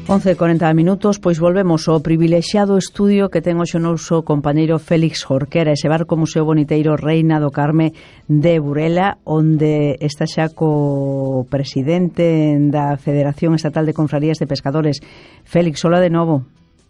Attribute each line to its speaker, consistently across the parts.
Speaker 1: 11:40, pois volvemos ao privilexiado estudio que ten hoxe o noso compañeiro Félix Jorquera, ese barco Museo Boniteiro Reina do Carme de Burela, onde está xa co presidente da Federación Estatal de Confrarías de Pescadores. Félix, hola de novo.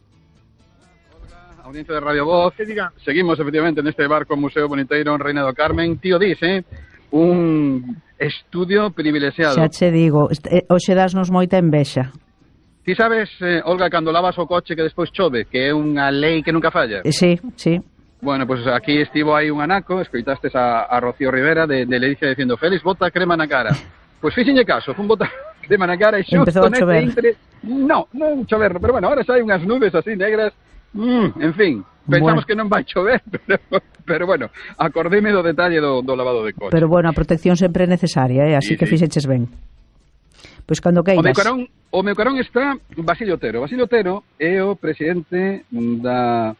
Speaker 2: Hola, audiencia de Radio Voz. Seguimos efectivamente neste barco Museo Boniteiro Reina do Carmen. Tío dice, un estudio privilexiado.
Speaker 1: Xa che digo, hoxe dasnos moita envexa.
Speaker 2: Ti sabes, Olga, cando lavas o coche que despois chove, que é unha lei que nunca falla?
Speaker 1: Sí, sí.
Speaker 2: Bueno, pues aquí estivo aí un anaco, escoitastes a Rocío Rivera de Ledicia dicindo, Félix, bota crema na cara. Pois fíxenlle caso, fun bota crema na cara e xusto neste intre... Non chover, pero bueno, ahora xa hai unhas nubes así negras, en fin, pensamos que non vai chover, pero bueno, acordeme do detalle do lavado de coche.
Speaker 1: Pero bueno, a protección sempre é necesaria, así que fixeches ben. Pois cando queiras.
Speaker 2: O meu carón está Basilio Otero. Basilio Otero é o presidente da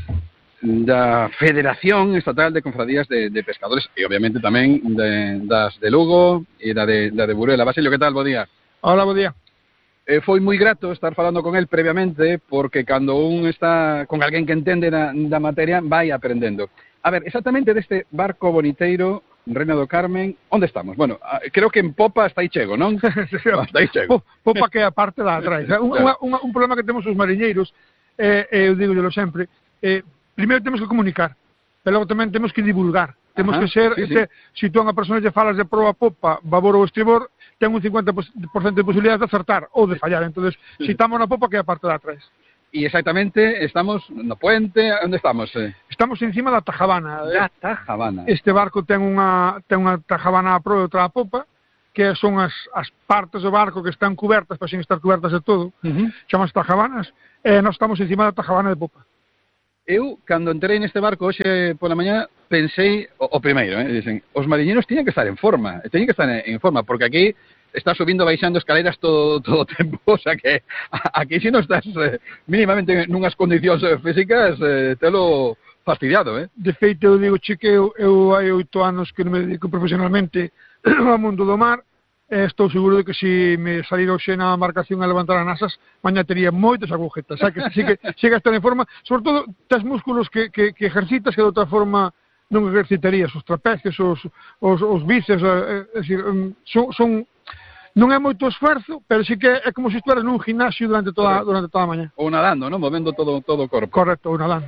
Speaker 2: Federación Estatal de Confradías de Pescadores e obviamente tamén das de Lugo e da de Burela. Basilio, que tal? Bo día.
Speaker 3: Hola, bo día.
Speaker 2: Foi moi grato estar falando con el previamente porque cando un está con alguén que entende da materia vai aprendendo. A ver, exactamente deste barco boniteiro Reina do Carmen, onde estamos? Bueno, creo que en popa está aí chego, non?
Speaker 3: Está aí chego. Popa que é a parte da atrás. Un problema que temos os mariñeiros, eu digo sempre, primeiro temos que comunicar, pero logo tamén temos que divulgar. Temos que ser, se tú a unha persona lle falas de proa popa, babor ou estribor, ten un 50% de posibilidades de acertar ou de fallar. Entonces, se estamos na popa, que é a parte da atrás.
Speaker 2: E exactamente estamos no puente, onde estamos?
Speaker 3: Estamos encima da tajabana.
Speaker 2: Da tajabana.
Speaker 3: Este barco ten unha tajabana a proa e outra a popa, que son as partes do barco que están cubertas, para sin estar cubertas de todo, chamas tajabanas, e nós estamos encima da tajabana de popa.
Speaker 2: Eu, cando entrei neste barco hoxe pola mañá, pensei, o primeiro, dicen, os mariñeiros teñen que estar en forma, porque aquí estás subindo e baixando escaleras todo o tempo, o sea que aquí se non estás mínimamente nunhas condicións físicas, telo fastidiado,
Speaker 3: De feito, eu digo che que eu hai 8 anos que me dedico profesionalmente ao mundo do mar, estou seguro de que se me salir hoxe na embarcación a levantar as nasas, mañá tería moitas agujetas, que siga a estar en forma, sobre todo, tes músculos que ejercitas que de outra forma non ejercitarías, os trapecios, os bíceps, é dicir, son non é moito esforzo, pero sí que é como se estuveras nun gimnasio durante toda a mañá.
Speaker 2: Ou nadando, non? Movendo todo o corpo.
Speaker 3: Correcto, ou nadando.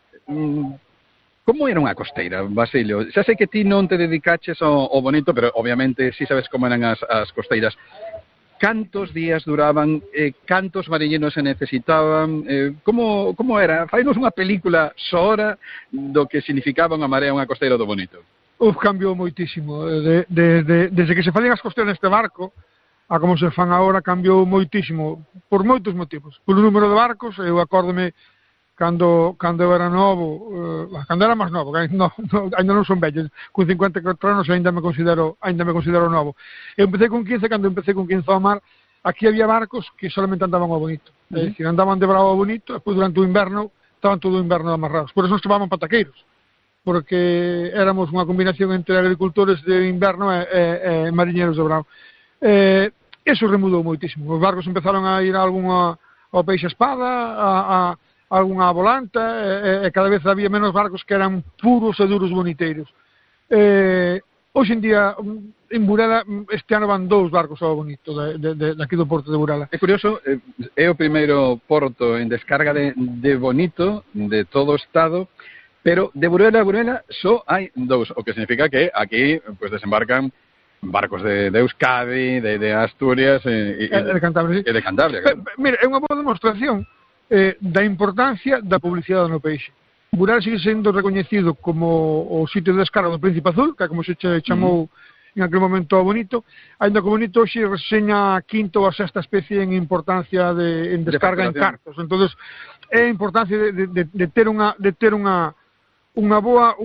Speaker 2: Como era unha costeira, Basilio? Xa sei que ti non te dedicaches ao bonito, pero obviamente si sabes como eran as costeiras. Cantos días duraban? Cantos mariñeiros se necesitaban? Como era? Fainos unha película soora do que significaba unha marea unha costeira do bonito.
Speaker 3: Cambiou moitísimo. Desde que se falen as costeiras neste barco, a como se fan agora, cambiou moitísimo, por moitos motivos. Por o número de barcos, eu acórdome cando eu era novo, cando era máis novo, ainda non son vello, con 54 anos ainda me considero novo. Eu empecé con 15, cando empecé con 15 ao mar, aquí había barcos que solamente andaban ao bonito, é dicir, andaban de bravo ao bonito, e depois durante o inverno, estaban todo o inverno amarrados, por eso nos chamaban pataqueiros, porque éramos unha combinación entre agricultores de inverno e mariñeiros de bravo. Eso remudou moitísimo. Os barcos empezaron a ir ao peixe espada, a algunha volanta, e cada vez había menos barcos que eran puros e duros boniteiros. Hoxe en día, en Burela, este ano van 2 barcos ao bonito, daqui do porto de Burela.
Speaker 2: É curioso, é o primeiro porto en descarga de bonito de todo o estado, pero de Burela a Burela só hai 2, o que significa que aquí pues, desembarcan barcos de Euskadi, de Asturias e de Cantabria.
Speaker 3: Mira, é unha boa demostración da importancia da publicidade no peixe. Burela sigue sendo recoñecido como o sitio de descarga do Príncipe Azul, que é como se chamou en aquel momento ao bonito, ainda que o bonito hoxe reseña a 5ª ou a 6ª especie en importancia en descarga en cartos. Entonces, é a importancia de ter unha boa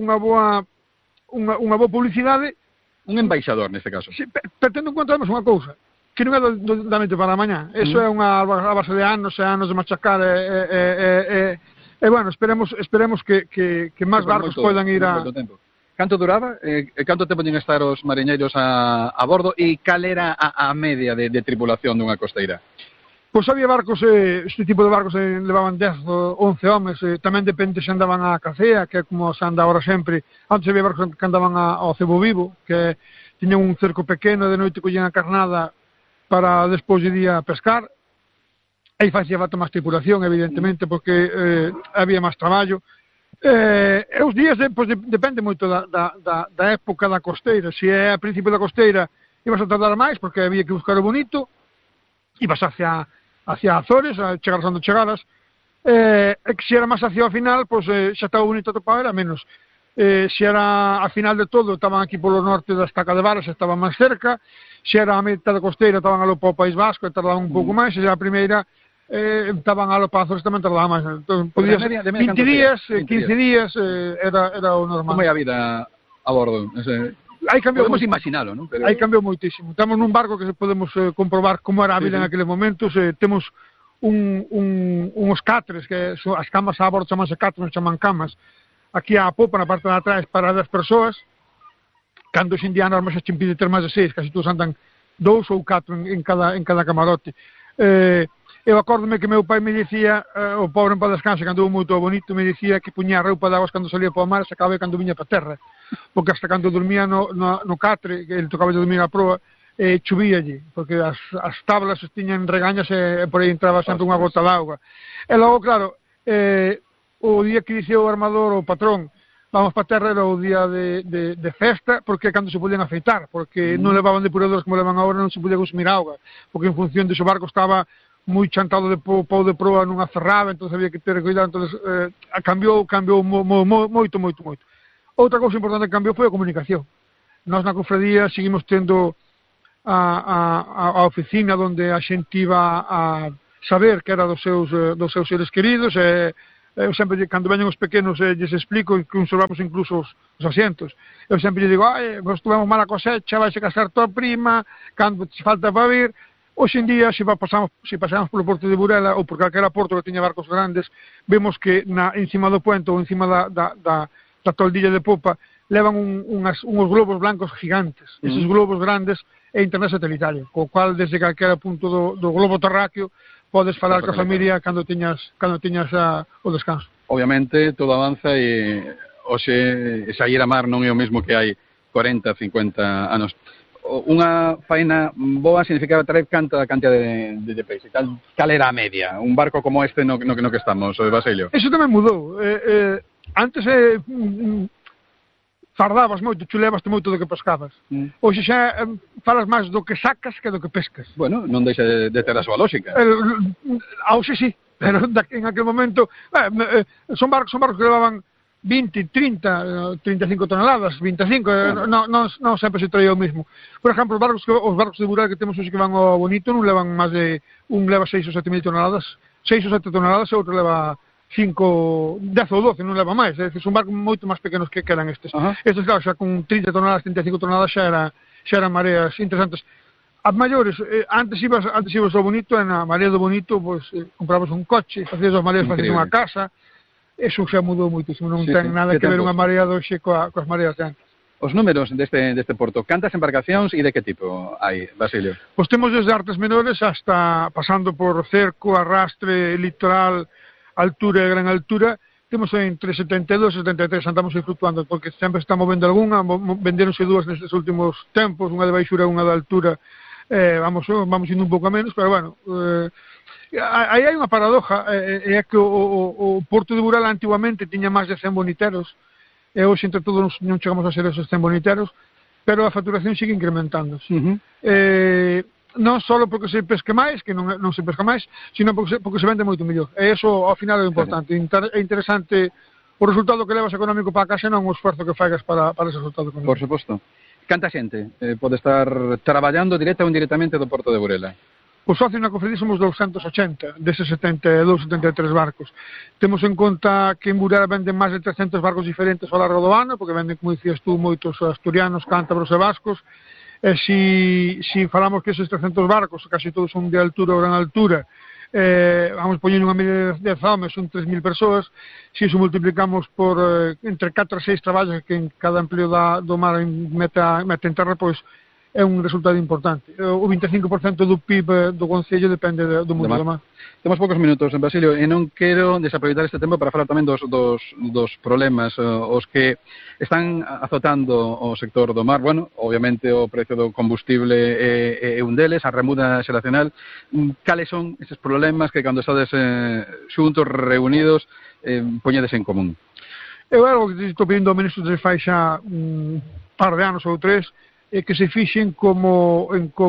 Speaker 3: publicidade.
Speaker 2: Un embaixador, neste caso.
Speaker 3: Sí, pero tendo en conta, además, unha cousa, que non é da noite para a mañá. Eso é unha base de anos e anos de machacar e bueno, esperemos que máis barcos poidan ir a...
Speaker 2: Canto duraba? Canto tempo tiñen estar os mariñeiros a bordo? E cal era a media de tripulación dunha costeira?
Speaker 3: Pois había barcos, este tipo de barcos levaban 10 ou 11 homes, tamén depende se andaban a Cacea, que é como se anda ahora sempre. Antes había barcos que andaban ao Cebo Vivo, que tiñan un cerco pequeno, de noite collían a carnada para despois de día pescar. Aí facía falta máis tripulación, evidentemente, porque había máis traballo. E os días, pois, depende moito da época da costeira. Se é a principio da costeira, ibas a tardar máis, porque había que buscar o bonito, ibas hacia Azores, a chegaras onde chegaras, e que se era máis hacia o final, pois xa estaba bonito atopado, era menos. Se era a final de todo, estaban aquí polo norte da estaca de Varas, estaban máis cerca. Se era a metade da costeira, estaban alo para o País Vasco, e tardaban un pouco máis. Se era a primeira, estaban alo para Azores, tamén tardaban máis. Entón, podías 20 días, 15 días, era o normal.
Speaker 2: Como é a vida a bordo? Podemos imaginalo, non?
Speaker 3: Aí cambiou moitísimo. Estamos nun barco que podemos comprobar como era a vida en aqueles momentos. Temos uns catres, que as camas a bordo chamanse catres, non chaman camas. Aquí a popa, na parte de atrás, para 10 persoas. Cando hoxe en día normas se impide ter máis de 6, casi todos andan 2 ou 4 en cada camarote. Eu acórdome que meu pai me dicía, o pobre en paz descanse, cando houve moito bonito, me dicía que puña a roupa de aguas cando salía para o mar e sacaba cando viña para a terra, porque hasta cando dormía no catre, que ele tocaba de dormir a proa, chuvíalle, porque as tablas tiñan regañas e por aí entraba sempre unha gota de auga. E logo, claro, o día que dicía o armador, o patrón, vamos para a terra, era o día de festa, porque cando se podían afeitar, porque non levaban depuradores como levan agora, non se podía consumir auga, porque en función de o barco estaba moi chantado de pau de proa, non aferraba, entón había que ter cuidado, entón cambiou moito. Outra cousa importante que cambiou foi a comunicación. Nós na cofradía seguimos tendo a oficina onde a xente iba a saber que era dos seus seres queridos, eu sempre, cando veñen os pequenos, lles explico que conservamos incluso os asientos. Eu sempre lle digo, vos tuvemos mala cosecha, vais a casar tua prima, cando te falta para vir. Hoxe en día, se pasamos polo porto de Burela ou por calquera porto que teña barcos grandes, vemos que encima do puente ou encima da toldilla de popa levan uns globos blancos gigantes. Esos globos grandes é internet satelital, co cual desde calquera punto do globo terráqueo podes falar coa familia cando tiñas o descanso.
Speaker 2: Obviamente todo avanza e hoxe sair a mar non é o mesmo que hai 40, 50 anos. Unha faena boa significaba traer canta cantidade de peixe. Cal era a media? Un barco como este no que estamos, Basilio?
Speaker 3: Eso tamén mudou. Antes fardabas moito, chulebaste moito do que pescabas. Hoxe xa falas máis do que sacas que do que pescas.
Speaker 2: Bueno, non deixa de ter a súa lógica.
Speaker 3: Hoxe sí, pero en aquel momento son barcos que levaban 20, 30, 35 toneladas, 25, non sempre se traía o mesmo. Por exemplo, os barcos de Burela que temos hoxe que van ao bonito non levan máis de, un leva 6 ou 7 mil toneladas, 6 ou 7 toneladas e outro leva 5, 10 ou 12, non leva máis, é dicir, son barcos moito máis pequenos que eran estes. Estes, claro, xa con 30 toneladas, 35 toneladas xa eran mareas interesantes. As maiores, antes ibas ao bonito, e na marea do bonito, pois, comprabas un coche, facías as mareas, facías unha casa. Eso xa mudou moitísimo, non ten nada que ver unha marea de hoxe coas mareas de antes.
Speaker 2: Os números deste porto, cantas embarcacións e de que tipo hai, Basilio?
Speaker 3: Pois temos desde artes menores hasta pasando por cerco, arrastre, litoral, altura e gran altura. Temos entre 72 e 73, andamos aí flutuando, porque sempre está movendo algunha, venderonse dúas nestes últimos tempos, unha de baixura e unha de altura, vamos indo un pouco a menos, pero bueno, aí hai unha paradoja, é que o porto de Burela antigamente tiña máis de 100 boniteros, e hoxe entre todos non chegamos a ser esos 100 boniteros, pero a facturación sigue incrementándose. Non só porque se pesque máis, que non se pesca máis, sino porque se vende moito mellor. E iso ao final é importante. É interesante o resultado que levas económico para a casa, non o esforzo que faigas para ese resultado económico.
Speaker 2: Por suposto. Canta xente pode estar traballando directa ou indirectamente do porto de Burela?
Speaker 3: Os socios na cofradía somos 280 deses 72, 73 barcos. Temos en conta que en Burela venden máis de 300 barcos diferentes ao largo do ano, porque venden, como dicías tú, moitos asturianos, cántabros e vascos. E si falamos que esos 300 barcos, casi todos son de altura ou gran altura, vamos poñendo unha media de 10 homes, son 3.000 persoas. Si iso multiplicamos por entre 4 e 6 traballos que en cada empleo do mar mete en terra, pois é un resultado importante. O 25% do PIB do Concello depende do mundo do mar.
Speaker 2: Temos poucos minutos, Basilio, e non quero desaproveitar este tempo para falar tamén dos problemas os que están azotando o sector do mar. Bueno, obviamente o precio do combustible é un deles, a remuda xeracional. Cales son eses problemas que cando estades xuntos, reunidos, poñedes en común?
Speaker 3: Eu algo que estou pedindo ao ministro desde fai xa par de anos ou 3 é que se fixen como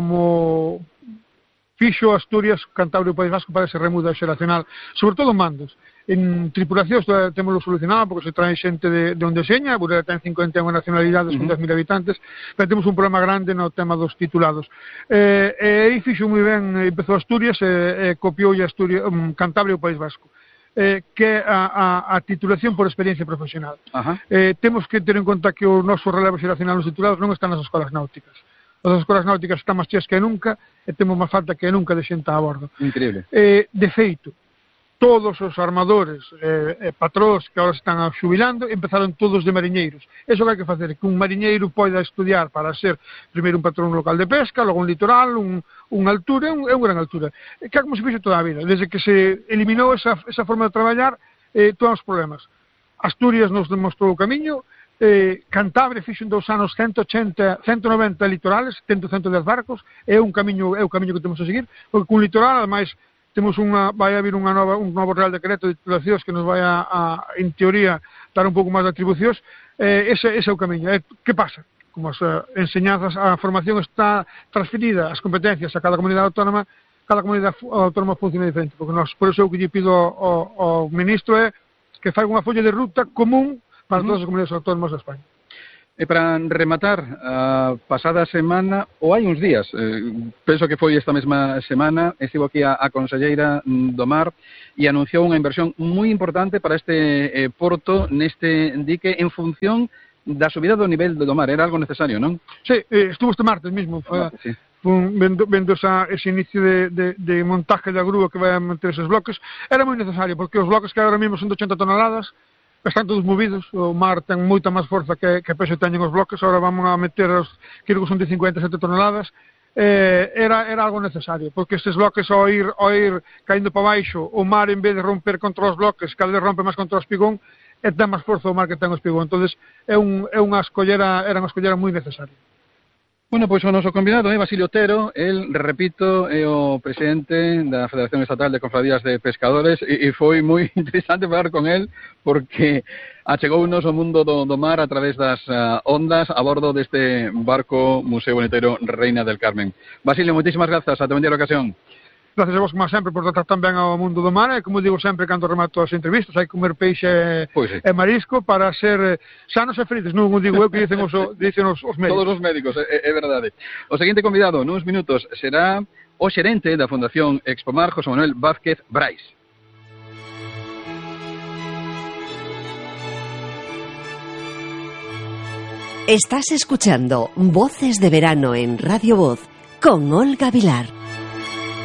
Speaker 3: fixo Asturias, Cantabria e País Vasco para esa remuda xeracional, sobre todo mandos. En tripulacións temos solucionado porque se trae xente de onde seña, Burela ten 51 nacionalidades con 10.000 habitantes, pero temos un problema grande no tema dos titulados. E aí fixo moi ben, empezou Asturias e copiou Asturias, Cantabria e o País Vasco. Que é a titulación por experiencia profesional. Temos que ter en conta que o noso relevo xeracional nos titulados non están nas escolas náuticas. As escolas náuticas están máis cheas que nunca e temos máis falta que nunca de xente a bordo.
Speaker 2: Increíble.
Speaker 3: De feito, todos os armadores patróns que agora están xubilando empezaron todos de mariñeiros. Eso que hai que facer, que un mariñeiro poida estudiar para ser primeiro un patrón local de pesca, logo un litoral, unha altura, é unha gran altura. Que é como se fixo toda a vida. Desde que se eliminou esa forma de traballar, todos os problemas. Asturias nos demostrou o camiño, Cantabria fixo en 2 anos 190 litorales, 110 barcos, é o camiño que temos a seguir, porque con litoral, ademais, vai haber un novo Real Decreto de titulacións que nos vai en teoría, dar un pouco máis de atribucións. Ese é o camiño. Que pasa? Como as enseñanzas, a formación está transferida, as competencias a cada comunidade autónoma funciona diferente, porque por eso o que lle pido ao ministro é que faiga unha folla de ruta común para todas as comunidades autónomas de España.
Speaker 2: E para rematar, a pasada semana, ou hai uns días, penso que foi esta mesma semana, estivo aquí a conselleira do Mar e anunciou unha inversión moi importante para este porto, neste dique, en función da subida do nivel do mar. Era algo necesario, non?
Speaker 3: Sí, estuvo este martes mesmo, vendo ese inicio de montaje da grúa que vai a manter esos bloques. Era moi necesario, porque os bloques que agora mesmo son de 80 toneladas, están todos movidos, o mar ten moita máis forza que peso teñen os bloques, agora vamos a meter que son de 57 toneladas, era algo necesario, porque estes bloques ao ir caindo para baixo, o mar en vez de romper contra os bloques, cada vez rompe máis contra o espigón, e ten máis forza o mar que ten o espigón, entonces era unha escollera moi necesaria.
Speaker 2: Bueno, pois o noso convidado é Basilio Otero, el, repito, é o presidente da Federación Estatal de Cofradías de Pescadores e foi moi interesante falar con el porque achegounos o mundo do mar a través das ondas a bordo deste barco Museo Boniteiro Reina del Carmen. Basilio, moitísimas grazas, ata vendía a ocasión.
Speaker 3: Gracias a vos, como sempre, por tratar tan ben ao mundo do mar, e como digo sempre cando remato as entrevistas, hai que comer peixe e marisco para ser sanos e felices, non o digo eu, que dicen os médicos.
Speaker 2: Todos os médicos, é verdade. O seguinte convidado, nuns minutos, será o xerente da Fundación Expomar, José Manuel Vázquez Brais.
Speaker 4: Estás escuchando Voces de Verano en Radio Voz con Olga Vilar.